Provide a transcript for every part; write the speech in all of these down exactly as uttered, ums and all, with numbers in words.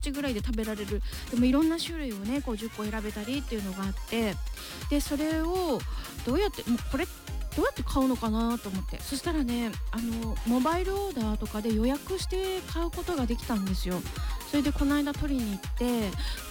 口ぐらいで食べられる。でもいろんな種類をねこうじゅっこ選べたりっていうのがあって、でそれをどうやってもうこれどうやって買うのかなと思って、そしたらねあのモバイルオーダーとかで予約して買うことができたんですよ。それでこの間取りに行ってわ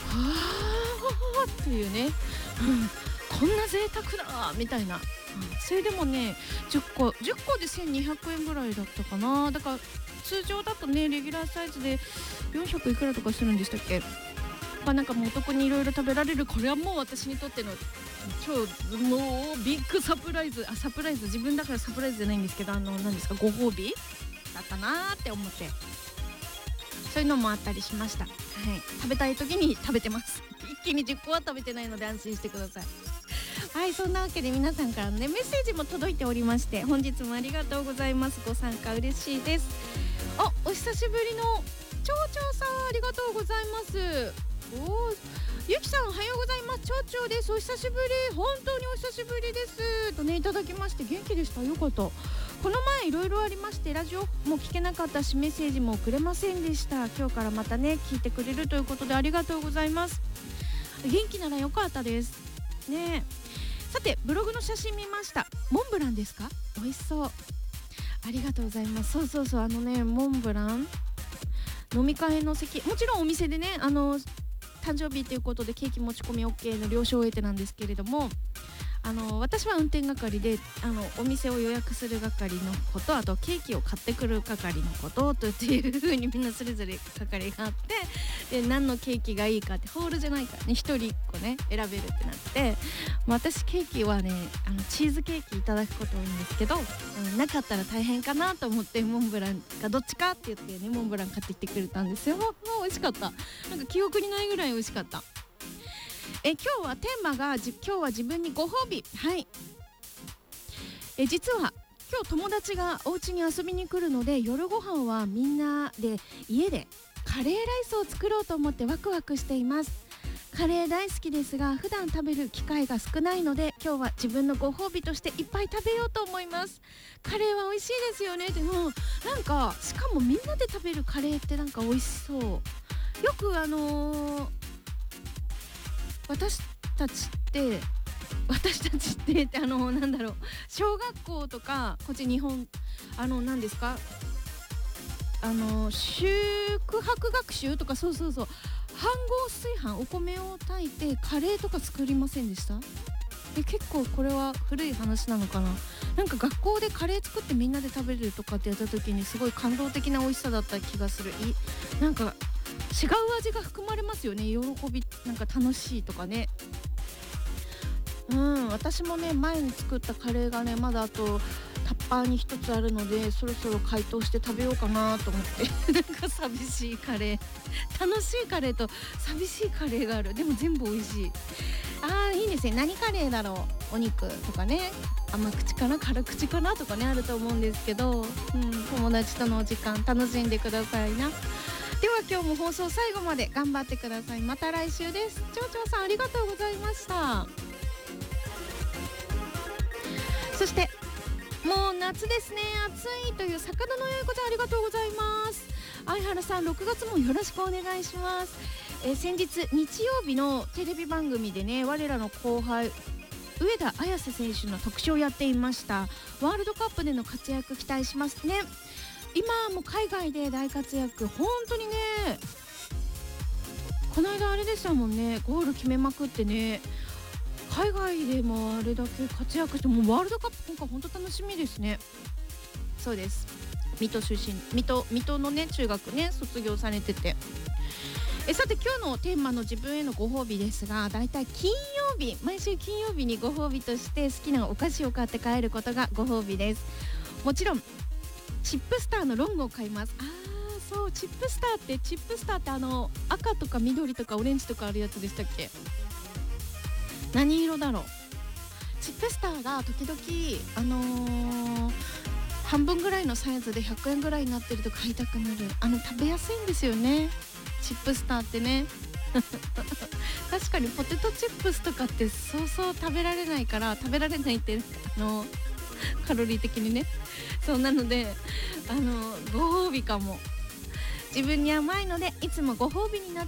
ーっていうね、うん、こんな贅沢だみたいな、うん、それでもねじゅっこじゅっこでせんにひゃくえんぐらいだったかな。だから通常だとねレギュラーサイズでよんひゃくいくらとかするんでしたっけ。まあ、なんかもうお得にいろいろ食べられる。これはもう私にとっての超もうビッグサプライズ、あサプライズ自分だからサプライズじゃないんですけど、あの何ですかご褒美だったなーって思って、そういうのもあったりしました。はい、食べたい時に食べてます。一気にじゅっこは食べてないので安心してください。はい、そんなわけで皆さんからのねメッセージも届いておりまして、本日もありがとうございます。ご参加嬉しいです。あ、お久しぶりのちょうちょうさんありがとうございます。おー、ゆきさんおはようございます。ちょうちょうです。お久しぶり、本当にお久しぶりですとねいただきまして、元気でした。よかった。この前いろいろありましてラジオも聞けなかったしメッセージも送れませんでした。今日からまたね聞いてくれるということでありがとうございます。元気ならよかったですね。さてブログの写真見ました。モンブランですか？美味しそう、ありがとうございます。そうそうそう、あのねモンブラン飲み会の席、もちろんお店でねあの誕生日ということでケーキ持ち込み OK の了承を得てなんですけれども、あの私は運転係であのお店を予約する係のこと、あとケーキを買ってくる係のこととっていう風にみんなそれぞれ係があって、で何のケーキがいいかってホールじゃないからね一人一個ね選べるってなって、私ケーキはねあのチーズケーキいただくこと多いんですけど、うん、なかったら大変かなと思ってモンブランかどっちかって言ってねモンブラン買ってきてくれたんですよ。もう美味しかった。なんか記憶にないぐらい美味しかった。え今日はテーマがじ今日は自分にご褒美。はい、え実は今日友達がお家に遊びに来るので、夜ご飯はみんなで家でカレーライスを作ろうと思ってワクワクしています。カレー大好きですが普段食べる機会が少ないので、今日は自分のご褒美としていっぱい食べようと思います。カレーは美味しいですよね。でもなんかしかもみんなで食べるカレーってなんか美味しそう。よくあのー私たちって私たちってってあのなんだろう小学校とかこっち日本あの何ですかあの宿泊学習とか、そうそうそう、飯盒炊飯お米を炊いてカレーとか作りませんでした？で結構これは古い話なのかな。なんか学校でカレー作ってみんなで食べるとかってやった時にすごい感動的な美味しさだった気がする。いなんか違う味が含まれますよね。喜びなんか楽しいとかね。うん私もね前に作ったカレーがねまだあとタッパーに一つあるので、そろそろ解凍して食べようかなと思ってなんか寂しいカレー楽しいカレーと寂しいカレーがある。でも全部美味しい。あーいいですね。何カレーだろう、お肉とかね、甘口かな辛口かなとかねあると思うんですけど、うん、友達とのお時間楽しんでくださいな。では今日も放送最後まで頑張ってください。また来週です。ちょうちょうさんありがとうございました。そしてもう夏ですね。暑いという魚の英語でありがとうございます。相原さんろくがつもよろしくお願いします。えー、先日日曜日のテレビ番組でね我らの後輩上田綺世選手の特集をやっていました。ワールドカップでの活躍期待しますね。今も海外で大活躍、本当にねこの間あれでしたもんね、ゴール決めまくってね、海外でもあれだけ活躍して、もうワールドカップ今回本当楽しみですね。そうです、水戸出身、水戸水戸のね中学ね卒業されてて、えさて今日のテーマの自分へのご褒美ですが、だいたい金曜日毎週金曜日にご褒美として好きなお菓子を買って帰ることがご褒美です。もちろんチップスターのロングを買います。あーそうチップスターってチップスターってあの赤とか緑とかオレンジとかあるやつでしたっけ。何色だろう。チップスターが時々あのー、半分ぐらいのサイズでひゃくえんぐらいになってると買いたくなる。あの食べやすいんですよねチップスターってね確かにポテトチップスとかってそうそう食べられないから食べられないってあのカロリー的にね、そうなのであのご褒美かも。 自分に甘いのでいつもご褒美になって